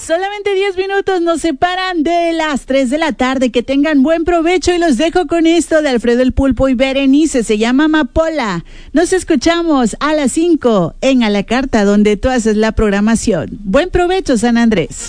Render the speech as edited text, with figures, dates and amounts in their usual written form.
Solamente 10 minutos nos separan de las 3 de la tarde. Que tengan buen provecho y los dejo con esto de Alfredo el Pulpo y Berenice. Se llama Amapola. Nos escuchamos a las 5 en A la Carta, donde tú haces la programación. Buen provecho, San Andrés.